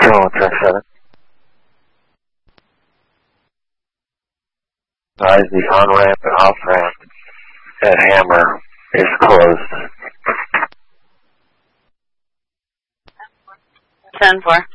Control 10-7. Advise the on-ramp and off-ramp at Hammer is closed. 10-4.